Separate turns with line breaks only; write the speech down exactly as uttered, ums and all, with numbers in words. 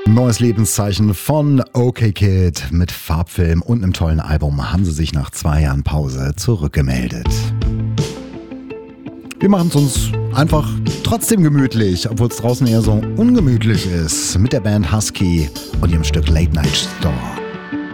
Neues Lebenszeichen von OK Kid mit Farbfilm und einem tollen Album haben sie sich nach zwei Jahren Pause zurückgemeldet. Wir machen es uns einfach trotzdem gemütlich, obwohl es draußen eher so ungemütlich ist, mit der Band Husky und ihrem Stück Late Night Store.